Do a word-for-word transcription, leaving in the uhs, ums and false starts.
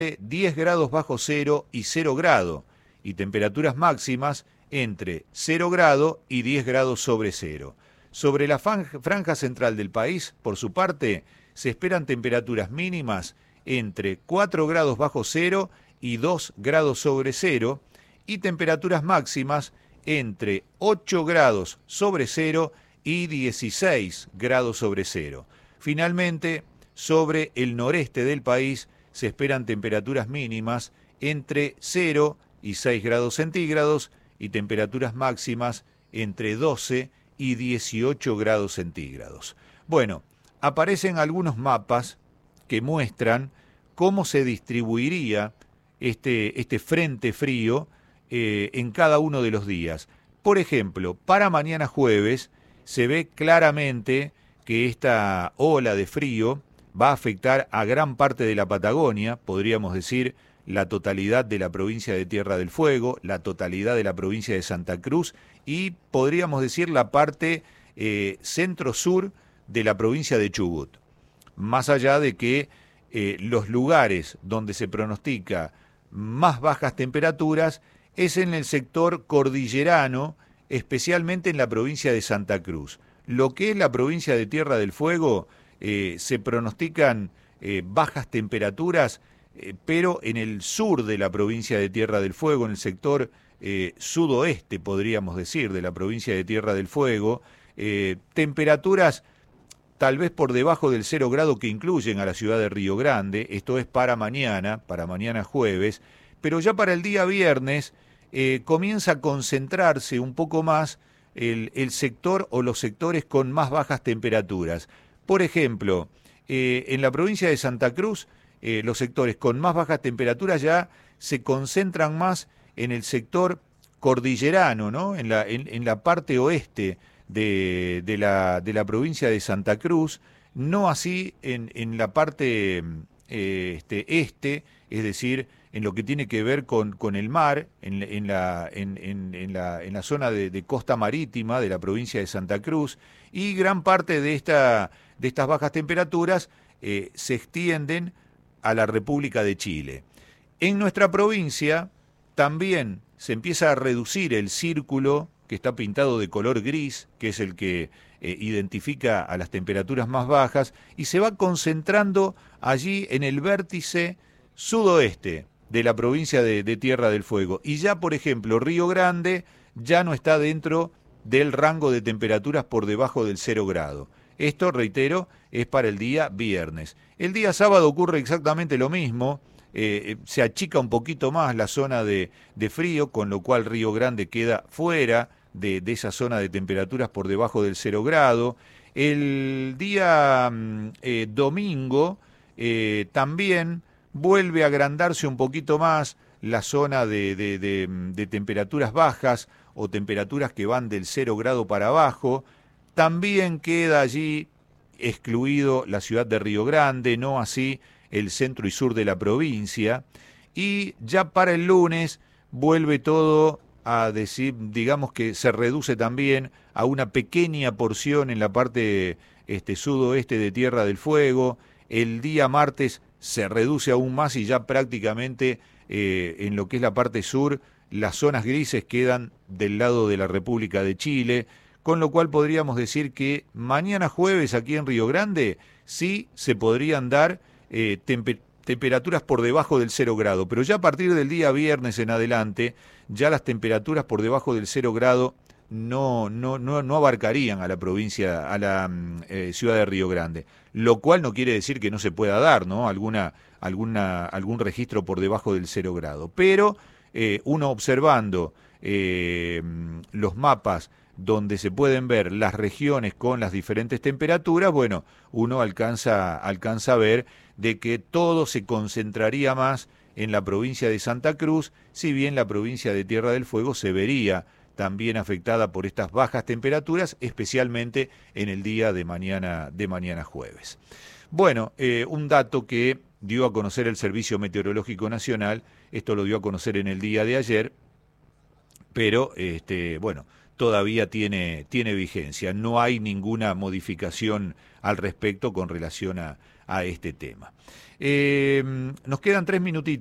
diez grados bajo cero y cero grado, y temperaturas máximas entre cero grado y diez grados sobre cero. Sobre la franja central del país, por su parte, se esperan temperaturas mínimas entre cuatro grados bajo cero y dos grados sobre cero, y temperaturas máximas entre ocho grados sobre cero y dieciséis grados sobre cero. Finalmente, sobre el noreste del país se esperan temperaturas mínimas entre cero y seis grados centígrados y temperaturas máximas entre doce y dieciocho grados centígrados. Bueno, aparecen algunos mapas que muestran cómo se distribuiría este, este frente frío eh, en cada uno de los días. Por ejemplo, para mañana jueves se ve claramente que esta ola de frío va a afectar a gran parte de la Patagonia, podríamos decir la totalidad de la provincia de Tierra del Fuego, la totalidad de la provincia de Santa Cruz y podríamos decir la parte eh, centro-sur de la provincia de Chubut. Más allá de que eh, los lugares donde se pronostica más bajas temperaturas es en el sector cordillerano, especialmente en la provincia de Santa Cruz. Lo que es la provincia de Tierra del Fuego, eh, se pronostican eh, bajas temperaturas, eh, pero en el sur de la provincia de Tierra del Fuego, en el sector eh, sudoeste, podríamos decir, de la provincia de Tierra del Fuego, eh, temperaturas tal vez por debajo del cero grado que incluyen a la ciudad de Río Grande, esto es para mañana, para mañana jueves, pero ya para el día viernes eh, comienza a concentrarse un poco más el, el sector o los sectores con más bajas temperaturas. Por ejemplo, eh, en la provincia de Santa Cruz, eh, los sectores con más bajas temperaturas ya se concentran más en el sector cordillerano, ¿no? En la, en, en la parte oeste de, de, la, de la provincia de Santa Cruz, no así en, en la parte eh, este, este, es decir, en lo que tiene que ver con, con el mar, en, en, la, en, en, en, la, en la zona de, de costa marítima de la provincia de Santa Cruz, y gran parte de, esta, de estas bajas temperaturas eh, se extienden a la República de Chile. En nuestra provincia también se empieza a reducir el círculo que está pintado de color gris, que es el que eh, identifica a las temperaturas más bajas, y se va concentrando allí en el vértice sudoeste de la provincia de, de Tierra del Fuego. Y ya, por ejemplo, Río Grande ya no está dentro del rango de temperaturas por debajo del cero grado. Esto, reitero, es para el día viernes. El día sábado ocurre exactamente lo mismo, eh, se achica un poquito más la zona de, de frío, con lo cual Río Grande queda fuera de, de esa zona de temperaturas por debajo del cero grado. El día eh, domingo eh, también vuelve a agrandarse un poquito más la zona de, de, de, de temperaturas bajas o temperaturas que van del cero grado para abajo. También queda allí excluido la ciudad de Río Grande, no así el centro y sur de la provincia. Y ya para el lunes vuelve todo a decir, digamos que se reduce también a una pequeña porción en la parte este, sudoeste de Tierra del Fuego. El día martes se reduce aún más y ya prácticamente eh, en lo que es la parte sur, las zonas grises quedan del lado de la República de Chile, con lo cual podríamos decir que mañana jueves aquí en Río Grande sí se podrían dar eh, temper- temperaturas por debajo del cero grado, pero ya a partir del día viernes en adelante, ya las temperaturas por debajo del cero grado no, no, no, no abarcarían a la provincia, a la eh, ciudad de Río Grande, lo cual no quiere decir que no se pueda dar, ¿no? Alguna, alguna, algún registro por debajo del cero grado, pero eh, uno observando eh, los mapas donde se pueden ver las regiones con las diferentes temperaturas, bueno, uno alcanza, alcanza a ver de que todo se concentraría más en la provincia de Santa Cruz, si bien la provincia de Tierra del Fuego se vería también afectada por estas bajas temperaturas, especialmente en el día de mañana, de mañana jueves. Bueno, eh, un dato que dio a conocer el Servicio Meteorológico Nacional, esto lo dio a conocer en el día de ayer, pero este, bueno, todavía tiene, tiene vigencia. No hay ninguna modificación al respecto con relación a, a este tema. Eh, nos quedan tres minutitos.